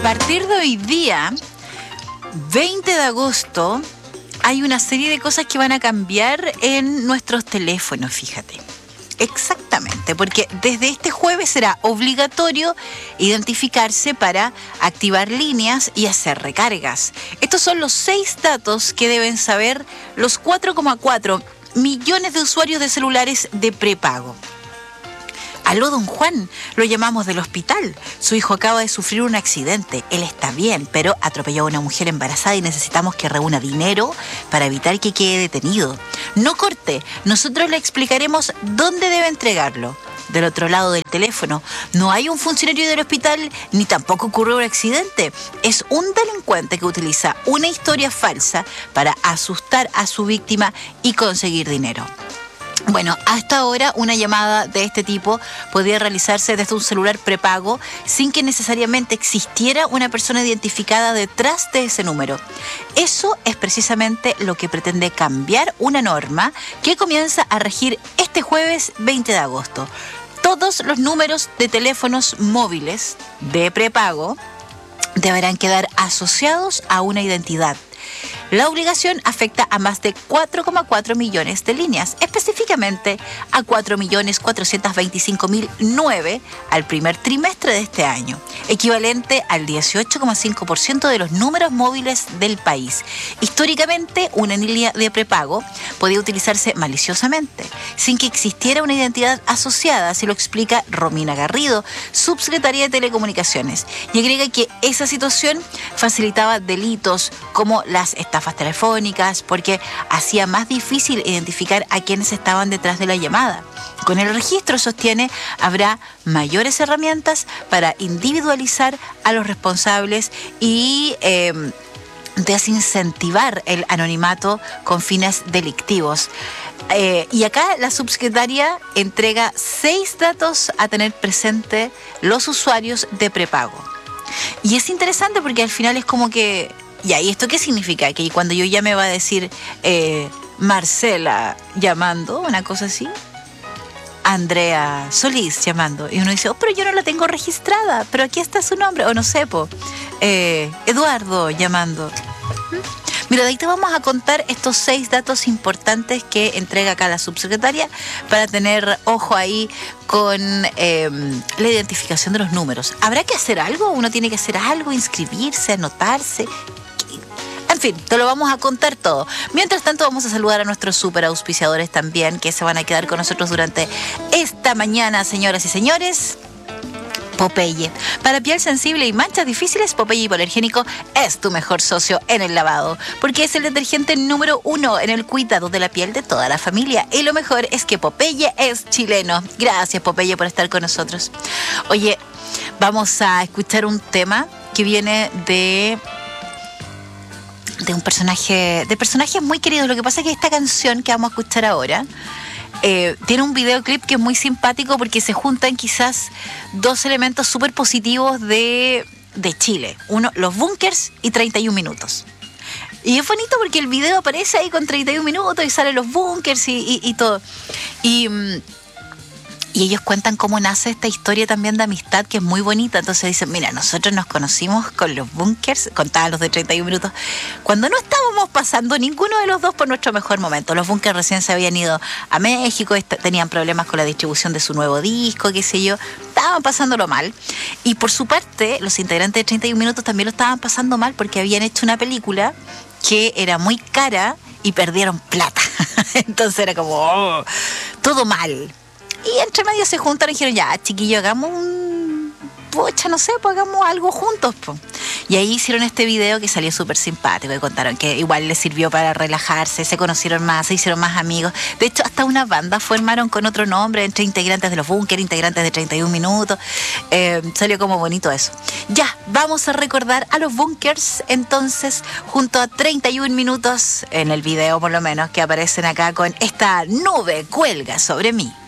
partir de hoy día, 20 de agosto, hay una serie de cosas que van a cambiar en nuestros teléfonos, fíjate. Exactamente, porque desde este jueves será obligatorio identificarse para activar líneas y hacer recargas. Estos son los 6 datos que deben saber los 4,4 millones de usuarios de celulares de prepago. Aló, don Juan, lo llamamos del hospital. Su hijo acaba de sufrir un accidente. Él está bien, pero atropelló a una mujer embarazada y necesitamos que reúna dinero para evitar que quede detenido. No corte, nosotros le explicaremos dónde debe entregarlo. Del otro lado del teléfono, no hay un funcionario del hospital ni tampoco ocurrió un accidente. Es un delincuente que utiliza una historia falsa para asustar a su víctima y conseguir dinero. Bueno, hasta ahora una llamada de este tipo podía realizarse desde un celular prepago sin que necesariamente existiera una persona identificada detrás de ese número. Eso es precisamente lo que pretende cambiar una norma que comienza a regir este jueves 20 de agosto. Todos los números de teléfonos móviles de prepago deberán quedar asociados a una identidad. La obligación afecta a más de 4,4 millones de líneas, específicamente a 4.425.009 al primer trimestre de este año, equivalente al 18,5% de los números móviles del país. Históricamente, una línea de prepago podía utilizarse maliciosamente, sin que existiera una identidad asociada, así lo explica Romina Garrido, subsecretaria de Telecomunicaciones, y agrega que esa situación facilitaba delitos como las estafas telefónicas porque hacía más difícil identificar a quienes estaban detrás de la llamada. Con el registro, sostiene, habrá mayores herramientas para individualizar a los responsables y desincentivar el anonimato con fines delictivos. Y acá la subsecretaria entrega 6 datos a tener presente los usuarios de prepago. Y es interesante porque al final es como que... Ya, ¿y esto qué significa? Que cuando yo llame va a decir Marcela llamando, una cosa así. Andrea Solís llamando. Y uno dice, pero yo no la tengo registrada, pero aquí está su nombre. O no sé, Eduardo llamando. Mira, de ahí te vamos a contar estos 6 datos importantes que entrega acá la subsecretaria para tener ojo ahí con la identificación de los números. ¿Habrá que hacer algo? ¿Uno tiene que hacer algo? ¿Inscribirse? ¿Anotarse? En fin, te lo vamos a contar todo. Mientras tanto, vamos a saludar a nuestros super auspiciadores también, que se van a quedar con nosotros durante esta mañana, señoras y señores. Popeye. Para piel sensible y manchas difíciles, Popeye Hipoalergénico es tu mejor socio en el lavado, porque es el detergente número 1 en el cuidado de la piel de toda la familia. Y lo mejor es que Popeye es chileno. Gracias, Popeye, por estar con nosotros. Oye, vamos a escuchar un tema que viene de un personaje, de personajes muy queridos. Lo que pasa es que esta canción que vamos a escuchar ahora tiene un videoclip que es muy simpático porque se juntan quizás 2 elementos súper positivos de Chile. Uno, los bunkers y 31 minutos. Y es bonito porque el video aparece ahí con 31 minutos y salen los bunkers y todo. Y ellos cuentan cómo nace esta historia también de amistad que es muy bonita. Entonces dicen, mira, nosotros nos conocimos con los bunkers, contaban los de 31 minutos, cuando no estábamos pasando ninguno de los dos por nuestro mejor momento. Los bunkers recién se habían ido a México, tenían problemas con la distribución de su nuevo disco, qué sé yo, estaban pasándolo mal. Y por su parte, los integrantes de 31 minutos también lo estaban pasando mal porque habían hecho una película que era muy cara y perdieron plata. Entonces era como, todo mal. Y entre medio se juntaron y dijeron, ya, chiquillos, hagamos hagamos algo juntos, Y ahí hicieron este video que salió súper simpático y contaron que igual les sirvió para relajarse, se conocieron más, se hicieron más amigos. De hecho, hasta una banda formaron con otro nombre, entre integrantes de los Bunkers, integrantes de 31 minutos. Salió como bonito eso. Ya, vamos a recordar a los Bunkers, entonces, junto a 31 minutos, en el video por lo menos, que aparecen acá con esta nube cuelga sobre mí.